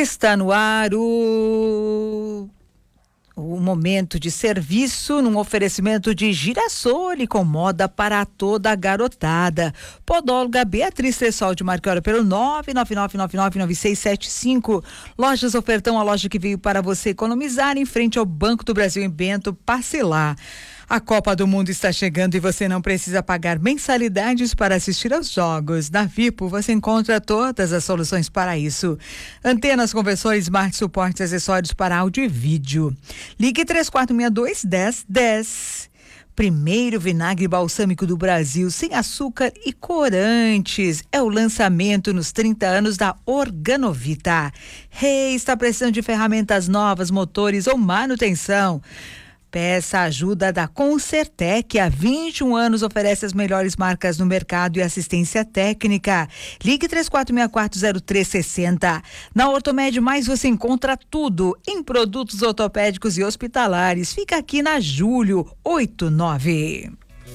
Está no ar o momento de serviço num oferecimento de Girassol com moda para toda a garotada. Podóloga Beatriz Tressol de Marquiora pelo 999999675. Lojas Ofertão, a loja que veio para você economizar, em frente ao Banco do Brasil em Bento. Passe lá. A Copa do Mundo está chegando e você não precisa pagar mensalidades para assistir aos jogos. Na Vipo você encontra todas as soluções para isso. Antenas, conversões, smart, suportes, acessórios para áudio e vídeo. Ligue 3462-1010. Primeiro vinagre balsâmico do Brasil, sem açúcar e corantes. É o lançamento nos 30 anos da Organovita. Está precisando de ferramentas novas, motores ou manutenção? Peça a ajuda da Concertec, há 21 anos oferece as melhores marcas no mercado e assistência técnica. Ligue 34640360. Na Ortomed Mais você encontra tudo em produtos ortopédicos e hospitalares. Fica aqui na Júlio 89.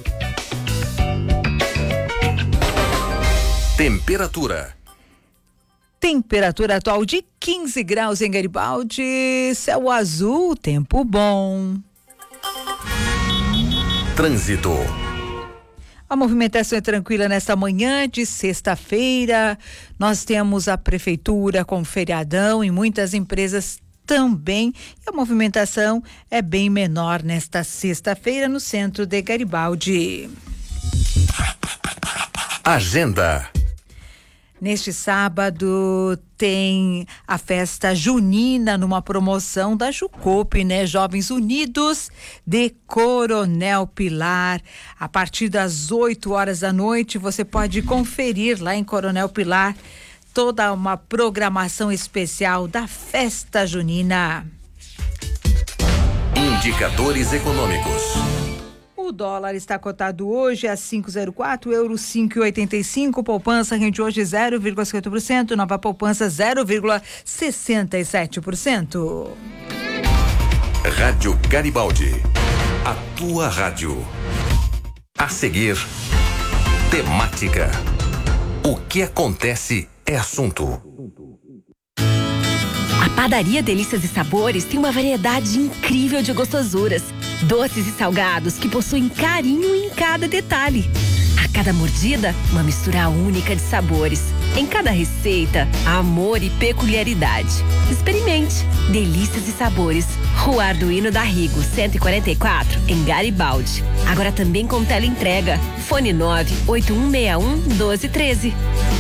Temperatura atual de 15 graus em Garibaldi, céu azul, tempo bom. Trânsito. A movimentação é tranquila nesta manhã de sexta-feira. Nós temos a prefeitura com feriadão e muitas empresas também. E a movimentação é bem menor nesta sexta-feira no centro de Garibaldi. Agenda. Neste sábado tem a festa junina numa promoção da Jucope, né? Jovens Unidos de Coronel Pilar. A partir das 8 horas da noite você pode conferir lá em Coronel Pilar toda uma programação especial da festa junina. Indicadores econômicos. O dólar está cotado hoje a 5,04, euro 5,85, poupança rende hoje 0,50%, nova poupança 0,67%. Rádio Garibaldi, a tua rádio. A seguir, temática. O que acontece é assunto. A Padaria Delícias e Sabores tem uma variedade incrível de gostosuras, doces e salgados que possuem carinho em cada detalhe. A cada mordida, uma mistura única de sabores. Em cada receita, amor e peculiaridade. Experimente. Delícias e Sabores. Rua Arduino da Rigo, 144, em Garibaldi. Agora também com teleentrega. Fone 98161-1213.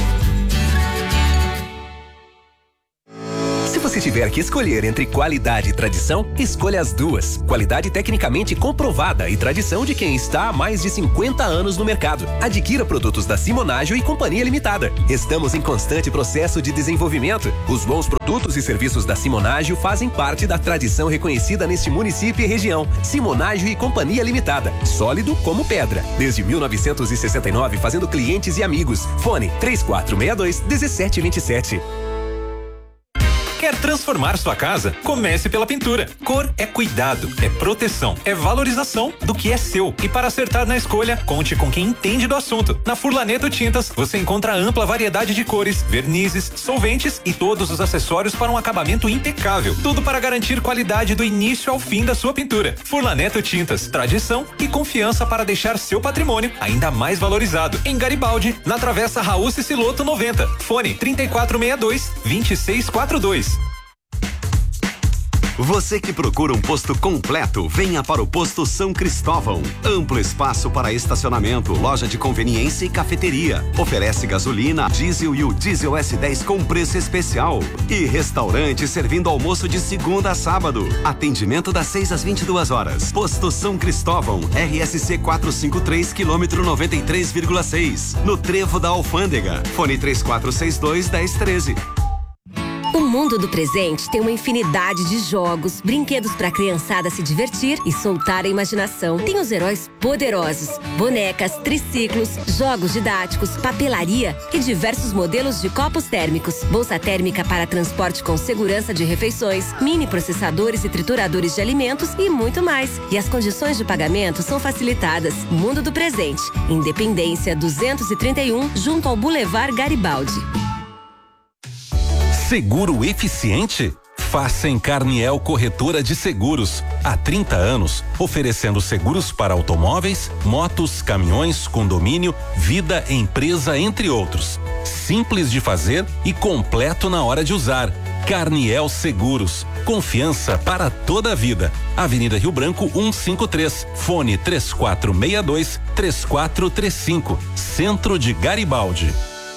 Se você tiver que escolher entre qualidade e tradição, escolha as duas. Qualidade tecnicamente comprovada e tradição de quem está há mais de 50 anos no mercado. Adquira produtos da Simonágio e Companhia Limitada. Estamos em constante processo de desenvolvimento. Os bons produtos e serviços da Simonágio fazem parte da tradição reconhecida neste município e região. Simonágio e Companhia Limitada. Sólido como pedra. Desde 1969, fazendo clientes e amigos. Fone 3462-1727. Quer transformar sua casa? Comece pela pintura. Cor é cuidado, é proteção, é valorização do que é seu. E para acertar na escolha, conte com quem entende do assunto. Na Furlaneto Tintas, você encontra ampla variedade de cores, vernizes, solventes e todos os acessórios para um acabamento impecável. Tudo para garantir qualidade do início ao fim da sua pintura. Furlaneto Tintas, tradição e confiança para deixar seu patrimônio ainda mais valorizado. Em Garibaldi, na Travessa Raul Ciciloto 90. Fone 3462-2642. Você que procura um posto completo, venha para o Posto São Cristóvão. Amplo espaço para estacionamento, loja de conveniência e cafeteria. Oferece gasolina, diesel e o diesel S10 com preço especial. E restaurante servindo almoço de segunda a sábado. Atendimento das 6 às 22 horas. Posto São Cristóvão, RSC 453, quilômetro 93,6. No Trevo da Alfândega. Fone 3462-1013. O mundo do presente tem uma infinidade de jogos, brinquedos para a criançada se divertir e soltar a imaginação. Tem os heróis poderosos, bonecas, triciclos, jogos didáticos, papelaria e diversos modelos de copos térmicos, bolsa térmica para transporte com segurança de refeições, mini processadores e trituradores de alimentos e muito mais. E as condições de pagamento são facilitadas. Mundo do presente, Independência 231, junto ao Boulevard Garibaldi. Seguro eficiente? Faça em Carniel Corretora de Seguros. Há 30 anos, oferecendo seguros para automóveis, motos, caminhões, condomínio, vida, empresa, entre outros. Simples de fazer e completo na hora de usar. Carniel Seguros. Confiança para toda a vida. Avenida Rio Branco 153. Fone 3462-3435. Centro de Garibaldi.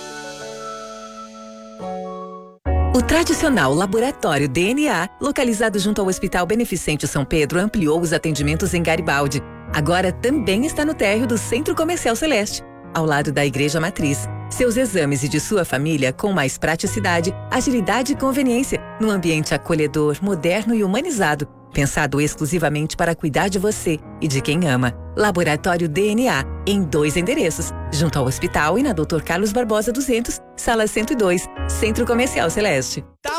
O tradicional Laboratório DNA, localizado junto ao Hospital Beneficente São Pedro, ampliou os atendimentos em Garibaldi. Agora também está no térreo do Centro Comercial Celeste, ao lado da Igreja Matriz. Seus exames e de sua família com mais praticidade, agilidade e conveniência, num ambiente acolhedor, moderno e humanizado, pensado exclusivamente para cuidar de você e de quem ama. Laboratório DNA, em 2 endereços, junto ao hospital e na Dr. Carlos Barbosa 200, sala 102, Centro Comercial Celeste.